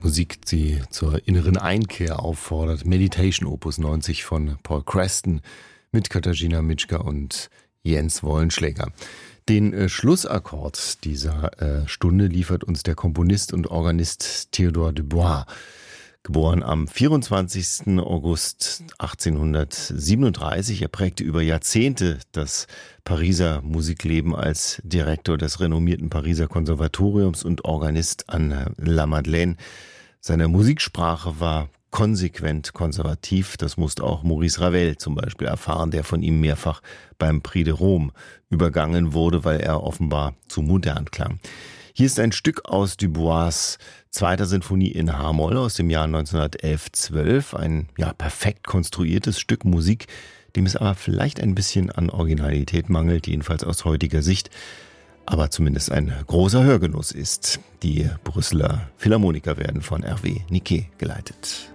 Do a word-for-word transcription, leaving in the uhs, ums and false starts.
Musik, die zur inneren Einkehr auffordert. Meditation Opus neunzig von Paul Creston mit Katarzyna Mitschka und Jens Wollenschläger. Den äh, Schlussakkord dieser äh, Stunde liefert uns der Komponist und Organist Théodore Dubois. Geboren am vierundzwanzigsten August achtzehnhundertsiebenunddreißig. Er prägte über Jahrzehnte das Pariser Musikleben als Direktor des renommierten Pariser Konservatoriums und Organist an La Madeleine. Seine Musiksprache war konsequent konservativ. Das musste auch Maurice Ravel zum Beispiel erfahren, der von ihm mehrfach beim Prix de Rome übergangen wurde, weil er offenbar zu modern klang. Hier ist ein Stück aus Dubois' zweiter Sinfonie in H-Moll aus dem Jahr neunzehnhundertelf zwölf. Ein ja perfekt konstruiertes Stück Musik, dem es aber vielleicht ein bisschen an Originalität mangelt, jedenfalls aus heutiger Sicht, aber zumindest ein großer Hörgenuss ist. Die Brüsseler Philharmoniker werden von Hervé Niquet geleitet.